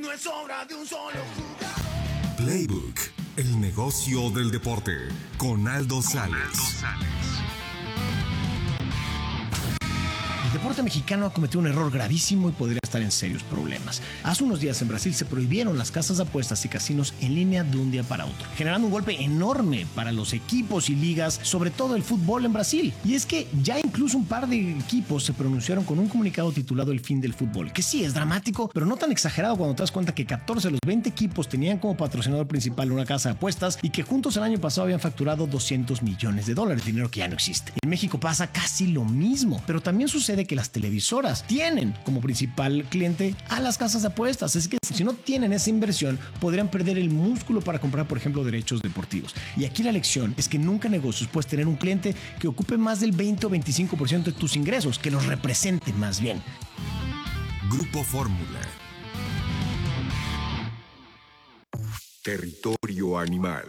no es obra de un solo jugador. Playbook, el negocio del deporte, con Aldo Sales. El deporte mexicano ha cometido un error gravísimo y podría estar en serios problemas. Hace unos días en Brasil se prohibieron las casas de apuestas y casinos en línea de un día para otro, generando un golpe enorme para los equipos y ligas, sobre todo el fútbol en Brasil. Y es que ya incluso un par de equipos se pronunciaron con un comunicado titulado El fin del fútbol, que sí es dramático, pero no tan exagerado cuando te das cuenta que 14 de los 20 equipos tenían como patrocinador principal una casa de apuestas y que juntos el año pasado habían facturado $200 millones, dinero que ya no existe. En México pasa casi lo mismo, pero también sucede que las televisoras tienen como principal cliente a las casas de apuestas. Es que si no tienen esa inversión, podrían perder el músculo para comprar, por ejemplo, derechos deportivos. Y aquí la lección es que nunca en negocios puedes tener un cliente que ocupe más del 20 o 25% de tus ingresos, que los represente más bien. Grupo Fórmula. Territorio animal.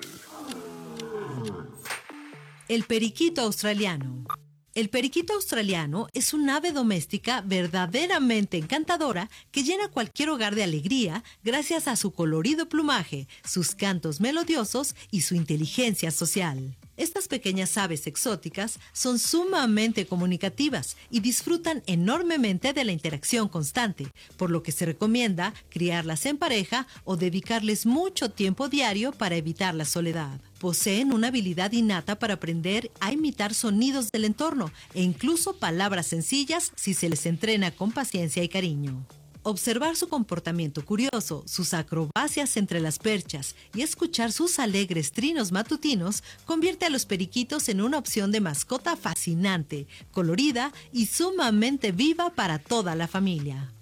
El periquito australiano. El periquito australiano es un ave doméstica verdaderamente encantadora que llena cualquier hogar de alegría gracias a su colorido plumaje, sus cantos melodiosos y su inteligencia social. Estas pequeñas aves exóticas son sumamente comunicativas y disfrutan enormemente de la interacción constante, por lo que se recomienda criarlas en pareja o dedicarles mucho tiempo diario para evitar la soledad. Poseen una habilidad innata para aprender a imitar sonidos del entorno e incluso palabras sencillas si se les entrena con paciencia y cariño. Observar su comportamiento curioso, sus acrobacias entre las perchas y escuchar sus alegres trinos matutinos convierte a los periquitos en una opción de mascota fascinante, colorida y sumamente viva para toda la familia.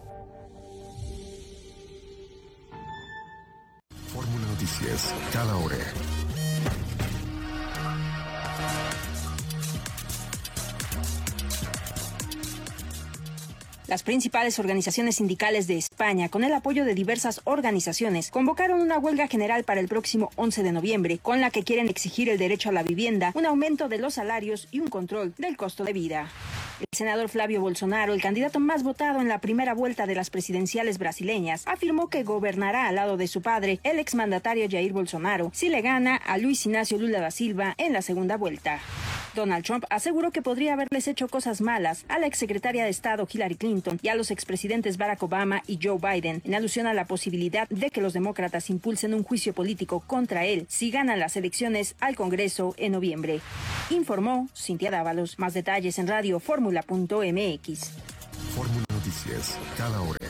Fórmula Noticias, cada hora. Las principales organizaciones sindicales de España, con el apoyo de diversas organizaciones, convocaron una huelga general para el próximo 11 de noviembre, con la que quieren exigir el derecho a la vivienda, un aumento de los salarios y un control del costo de vida. El senador Flavio Bolsonaro, el candidato más votado en la primera vuelta de las presidenciales brasileñas, afirmó que gobernará al lado de su padre, el exmandatario Jair Bolsonaro, si le gana a Luis Inácio Lula da Silva en la segunda vuelta. Donald Trump aseguró que podría haberles hecho cosas malas a la exsecretaria de Estado Hillary Clinton y a los expresidentes Barack Obama y Joe Biden, en alusión a la posibilidad de que los demócratas impulsen un juicio político contra él si ganan las elecciones al Congreso en noviembre. Informó Cintia Dávalos. Más detalles en Radio Fórmula.mx. Fórmula Noticias, cada hora.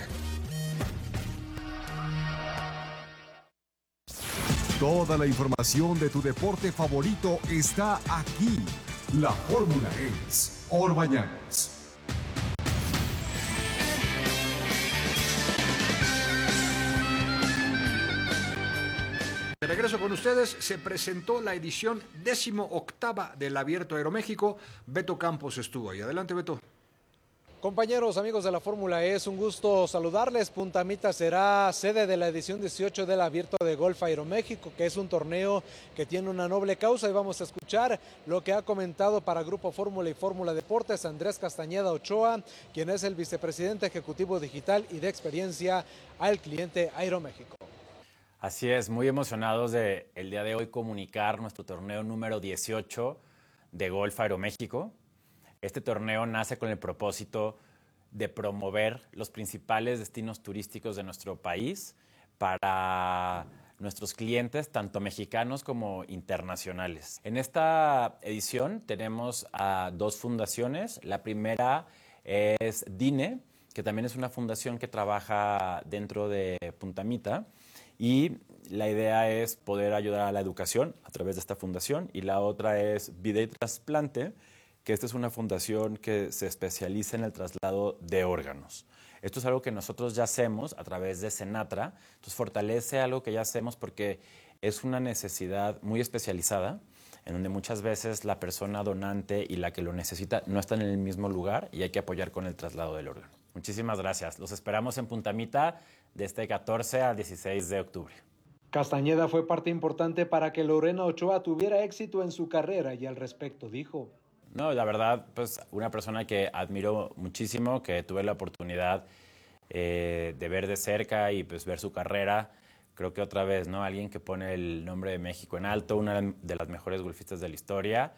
Toda la información de tu deporte favorito está aquí. La fórmula es Orbañanos. De regreso con ustedes, se presentó la edición 18ª del Abierto Aeroméxico. Beto Campos estuvo ahí. Adelante, Beto. Compañeros, amigos de la Fórmula E, es un gusto saludarles. Punta Mita será sede de la edición 18 del Abierto de Golf Aeroméxico, que es un torneo que tiene una noble causa, y vamos a escuchar lo que ha comentado para Grupo Fórmula y Fórmula Deportes Andrés Castañeda Ochoa, quien es el vicepresidente ejecutivo digital y de experiencia al cliente Aeroméxico. Así es, muy emocionados de el día de hoy comunicar nuestro torneo número 18 de Golf Aeroméxico. Este torneo nace con el propósito de promover los principales destinos turísticos de nuestro país para nuestros clientes, tanto mexicanos como internacionales. En esta edición tenemos a dos fundaciones. La primera es DINE, que también es una fundación que trabaja dentro de Punta Mita, y la idea es poder ayudar a la educación a través de esta fundación. Y la otra es Vida y Trasplante, que esta es una fundación que se especializa en el traslado de órganos. Esto es algo que nosotros ya hacemos a través de Senatra, entonces fortalece algo que ya hacemos porque es una necesidad muy especializada, en donde muchas veces la persona donante y la que lo necesita no están en el mismo lugar y hay que apoyar con el traslado del órgano. Muchísimas gracias. Los esperamos en Punta Mita de este 14 al 16 de octubre. Castañeda fue parte importante para que Lorena Ochoa tuviera éxito en su carrera y al respecto dijo: No, la verdad, pues una persona que admiro muchísimo, que tuve la oportunidad de ver de cerca y pues ver su carrera. Creo que otra vez, ¿no? Alguien que pone el nombre de México en alto, una de las mejores golfistas de la historia.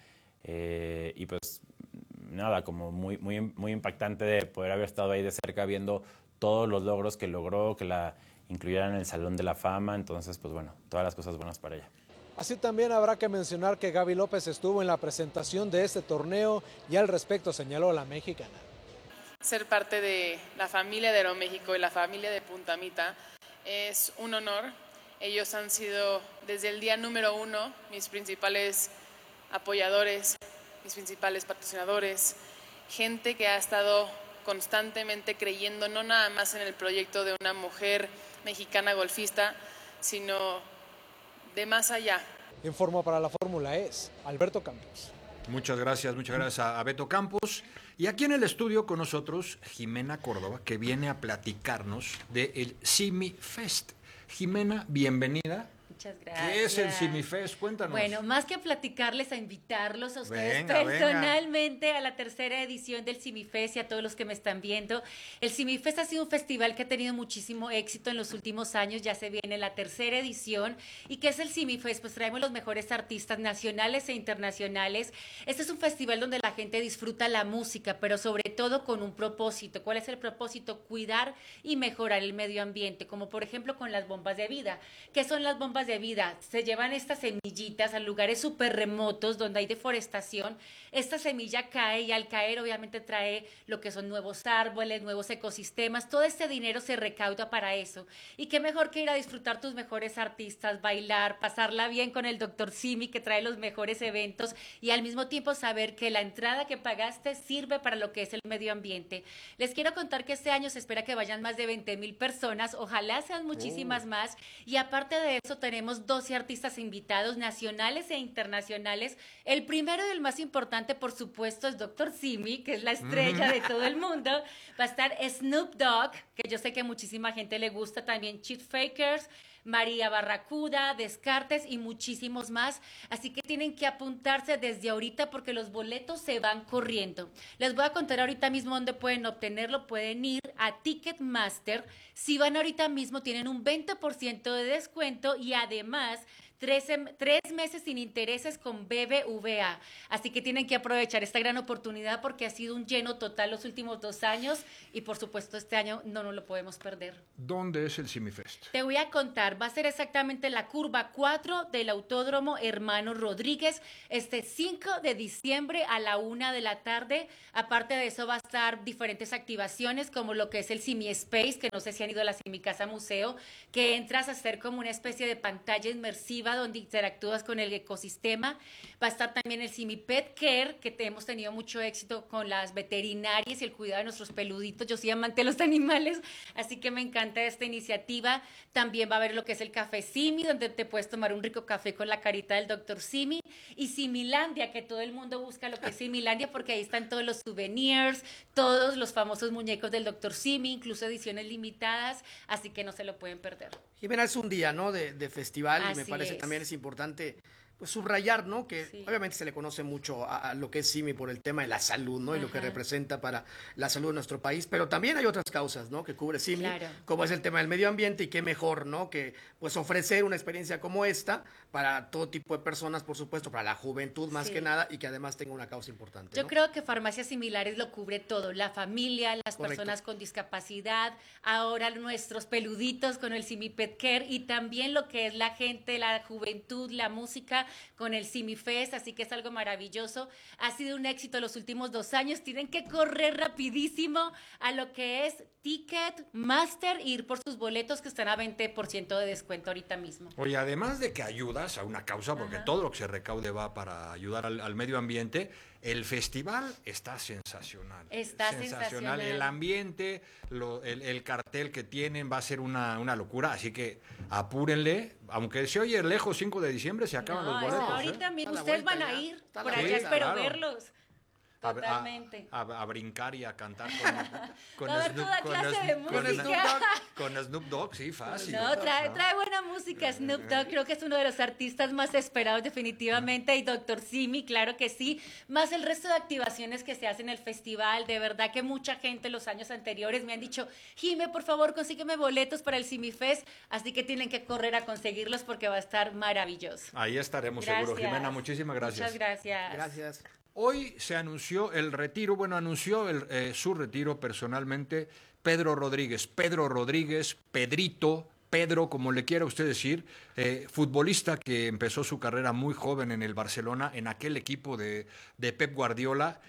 Y pues nada, como muy impactante de poder haber estado ahí de cerca viendo todos los logros que logró, que la incluyeran en el Salón de la Fama. Entonces, pues bueno, todas las cosas buenas para ella. Así también habrá que mencionar que Gaby López estuvo en la presentación de este torneo y al respecto señaló a la mexicana. Ser parte de la familia de Aeroméxico y la familia de Punta Mita es un honor. Ellos han sido desde el día número 1 mis principales apoyadores, mis principales patrocinadores, gente que ha estado constantemente creyendo no nada más en el proyecto de una mujer mexicana golfista, sino de más allá. Informó para la Fórmula E, Alberto Campos. Muchas gracias a Beto Campos. Y aquí en el estudio con nosotros Jimena Córdoba, que viene a platicarnos del Simi Fest. Jimena, bienvenida. Muchas gracias. ¿Qué es el Simi Fest? Cuéntanos. Bueno, más que a platicarles, a invitarlos a ustedes Venga. personalmente a la tercera edición del Simi Fest y a todos los que me están viendo. El Simi Fest ha sido un festival que ha tenido muchísimo éxito en los últimos años, ya se viene la tercera edición. ¿Y qué es el Simi Fest? Pues traemos los mejores artistas nacionales e internacionales. Este es un festival donde la gente disfruta la música, pero sobre todo con un propósito. ¿Cuál es el propósito? Cuidar y mejorar el medio ambiente, como por ejemplo con las bombas de vida. ¿Qué son las bombas de vida? Se llevan estas semillitas a lugares súper remotos donde hay deforestación. Esta semilla cae y al caer obviamente trae lo que son nuevos árboles, nuevos ecosistemas. Todo este dinero se recauda para eso. Y qué mejor que ir a disfrutar tus mejores artistas, bailar, pasarla bien con el Dr. Simi, que trae los mejores eventos, y al mismo tiempo saber que la entrada que pagaste sirve para lo que es el medio ambiente. Les quiero contar que este año se espera que vayan más de 20,000 personas. Ojalá sean muchísimas más. Y aparte de eso tenemos 12 artistas invitados nacionales e internacionales. El primero y el más importante, por supuesto, es Dr. Simi, que es la estrella de todo el mundo. Va a estar Snoop Dogg, que yo sé que muchísima gente le gusta, también Chet Fakers, María Barracuda, Descartes y muchísimos más. Así que tienen que apuntarse desde ahorita porque los boletos se van corriendo. Les voy a contar ahorita mismo dónde pueden obtenerlo. Pueden ir a Ticketmaster. Si van ahorita mismo tienen un 20% de descuento y además 3 meses sin intereses con BBVA. Así que tienen que aprovechar esta gran oportunidad porque ha sido un lleno total los últimos 2 años y por supuesto este año no nos lo podemos perder. ¿Dónde es el Simi Fest? Te voy a contar, va a ser exactamente la curva 4 del Autódromo Hermano Rodríguez, este 5 de diciembre a la 1 de la tarde. Aparte de eso va a estar diferentes activaciones como lo que es el Simi Space, que no sé si han ido a la Simi Casa Museo, que entras a hacer como una especie de pantalla inmersiva donde interactúas con el ecosistema. Va a estar también el Simi Pet Care, que hemos tenido mucho éxito con las veterinarias y el cuidado de nuestros peluditos. Yo soy amante de los animales, así que me encanta esta iniciativa. También va a haber lo que es el Café Simi, donde te puedes tomar un rico café con la carita del Dr. Simi. Y Similandia, que todo el mundo busca lo que es Similandia, porque ahí están todos los souvenirs, todos los famosos muñecos del Dr. Simi, incluso ediciones limitadas, así que no se lo pueden perder. Jimena, es un día, ¿no?, de festival. Así y me parece es. también es importante pues subrayar, ¿no?, que Sí. obviamente se le conoce mucho a lo que es Simi por el tema de la salud, ¿no?, y lo que representa para la salud de nuestro país, pero también hay otras causas, ¿no?, que cubre Simi, Claro. como es el tema del medio ambiente, y qué mejor, ¿no?, que pues ofrecer una experiencia como esta para todo tipo de personas, por supuesto, para la juventud más Sí. que nada, y que además tenga una causa importante, Yo ¿no? creo que Farmacias Similares lo cubre todo, la familia, las Correcto. personas con discapacidad, ahora nuestros peluditos con el Simi Pet Care y también lo que es la gente, la juventud, la música con el Simi Fest, así que es algo maravilloso. Ha sido un éxito los últimos 2 años, tienen que correr rapidísimo a lo que es Ticketmaster e ir por sus boletos que están a 20% de descuento ahorita mismo. Oye, además de que ayudas a una causa, porque todo lo que se recaude va para ayudar al medio ambiente, el festival está sensacional. Está sensacional. El ambiente, el cartel que tienen va a ser una locura, así que apúrenle. Aunque se oye lejos, 5 de diciembre se acaban los boletos. Ahorita mismo Está la ustedes vuelta van a ya. ir, Está por la allá vuelta, espero claro. verlos. Totalmente. A brincar y a cantar con Va a haber Snoop- toda con clase Snoop- de con música. Snoop Dogg. Con Snoop Dogg, sí, fácil. No, trae buena música Snoop Dogg, creo que es uno de los artistas más esperados definitivamente, y Dr. Simi, claro que sí, más el resto de activaciones que se hacen en el festival. De verdad que mucha gente los años anteriores me han dicho, Jime, por favor, consígueme boletos para el Simi Fest, así que tienen que correr a conseguirlos porque va a estar maravilloso. Ahí estaremos Gracias. seguro. Jimena, muchísimas gracias. Muchas gracias. Gracias. Hoy se anunció el retiro, anunció su retiro personalmente Pedro Rodríguez, Pedrito, Pedro, como le quiera usted decir, futbolista que empezó su carrera muy joven en el Barcelona, en aquel equipo de Pep Guardiola.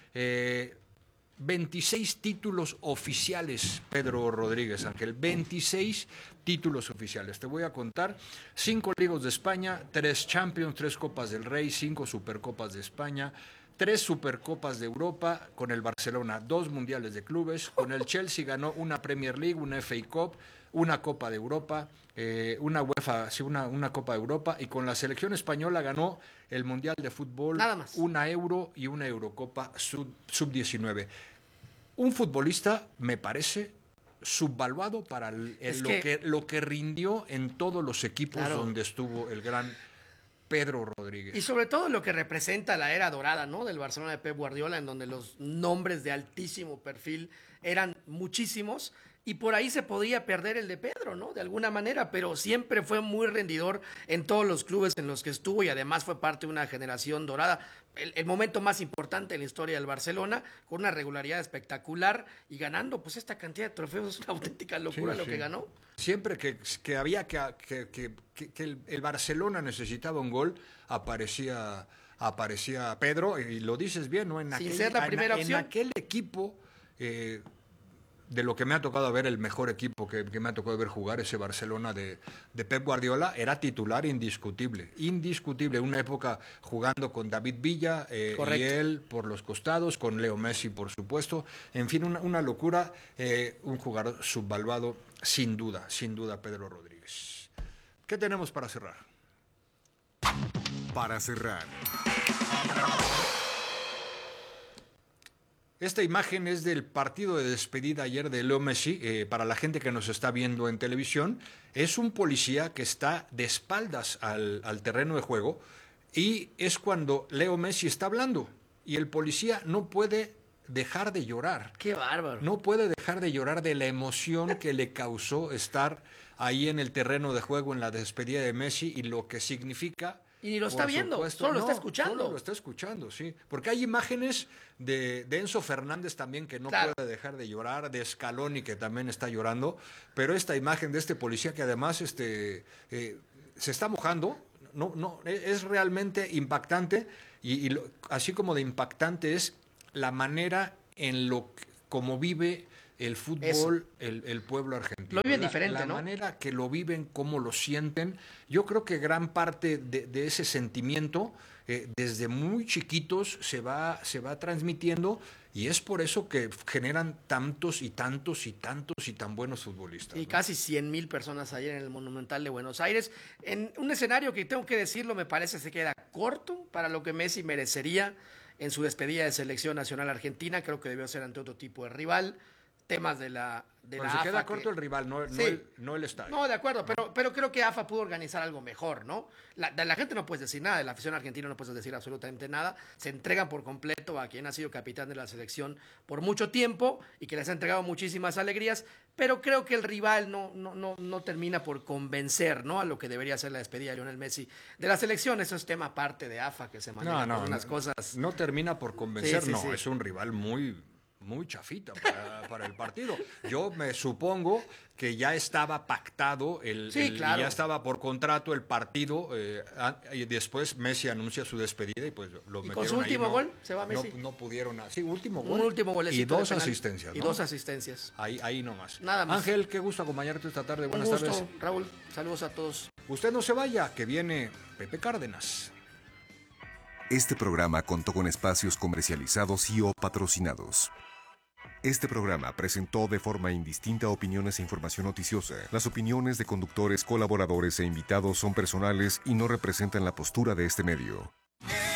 26 títulos oficiales, Pedro Rodríguez Ángel, 26 títulos oficiales. Te voy a contar: 5 Ligas de España, 3 Champions, 3 Copas del Rey, 5 Supercopas de España, 3 Supercopas de Europa con el Barcelona, 2 Mundiales de Clubes, con el Chelsea ganó una Premier League, una FA Cup, una Copa de Europa, una UEFA, sí, una Copa de Europa, y con la selección española ganó el Mundial de Fútbol, nada más, una Euro y una Eurocopa Sub-19. Un futbolista, me parece, subvaluado para lo que rindió en todos los equipos donde estuvo el gran Pedro Rodríguez. Y sobre todo lo que representa la era dorada, ¿no?, del Barcelona de Pep Guardiola, en donde los nombres de altísimo perfil eran muchísimos, y por ahí se podía perder el de Pedro, ¿no?, de alguna manera, pero siempre fue muy rendidor en todos los clubes en los que estuvo, y además fue parte de una generación dorada, el momento más importante en la historia del Barcelona, con una regularidad espectacular y ganando pues esta cantidad de trofeos. Es una auténtica locura lo que ganó. Siempre que había que el Barcelona necesitaba un gol, aparecía Pedro, y lo dices bien, ¿no? Sin ser la primera opción. En aquel equipo, de lo que me ha tocado ver, el mejor equipo que me ha tocado ver jugar, ese Barcelona de Pep Guardiola, era titular indiscutible, una época jugando con David Villa, y él por los costados, con Leo Messi por supuesto, en fin, una locura, un jugador subvaluado sin duda Pedro Rodríguez. ¿Qué tenemos para cerrar? Para cerrar, esta imagen es del partido de despedida ayer de Leo Messi. Para la gente que nos está viendo en televisión, es un policía que está de espaldas al terreno de juego, y es cuando Leo Messi está hablando, y el policía no puede dejar de llorar. ¡Qué bárbaro! No puede dejar de llorar de la emoción que le causó estar ahí en el terreno de juego en la despedida de Messi, y lo que significa. Y ni lo está viendo, solo lo está escuchando. Solo lo está escuchando, sí. Porque hay imágenes de Enzo Fernández también, que no puede dejar de llorar, de Scaloni, que también está llorando, pero esta imagen de este policía, que además se está mojando, es realmente impactante, y así como de impactante es la manera en como vive el fútbol, el pueblo argentino. Lo viven diferente, la ¿no? La manera que lo viven, cómo lo sienten. Yo creo que gran parte de ese sentimiento, desde muy chiquitos, se va transmitiendo, y es por eso que generan tantos y tan buenos futbolistas. Y ¿no? casi 100,000 personas ayer en el Monumental de Buenos Aires, en un escenario que, tengo que decirlo, me parece se queda corto para lo que Messi merecería en su despedida de selección nacional argentina. Creo que debió ser ante otro tipo de rival. Temas de la Pero se queda corto el rival, no el estadio. No, de acuerdo, pero creo que AFA pudo organizar algo mejor, ¿no? De la gente no puedes decir nada, de la afición argentina no puedes decir absolutamente nada. Se entregan por completo a quien ha sido capitán de la selección por mucho tiempo y que les ha entregado muchísimas alegrías, pero creo que el rival no termina por convencer, ¿no?, a lo que debería ser la despedida de Lionel Messi de la selección. Eso es tema aparte de AFA, que se maneja por unas cosas. No termina por convencer, sí. Es un rival muy chafita para el partido. Yo me supongo que ya estaba pactado claro. Ya estaba por contrato el partido, y después Messi anuncia su despedida, y pues lo metieron. Con su último gol se va Messi. No pudieron. Sí, último gol. Un último golecito. Y 2 asistencias. Y 2 asistencias. Ahí nomás. Nada más. Ángel, qué gusto acompañarte esta tarde. Buenas tardes. Raúl, saludos a todos. Usted no se vaya, que viene Pepe Cárdenas. Este programa contó con espacios comercializados y o patrocinados. Este programa presentó de forma indistinta opiniones e información noticiosa. Las opiniones de conductores, colaboradores e invitados son personales y no representan la postura de este medio.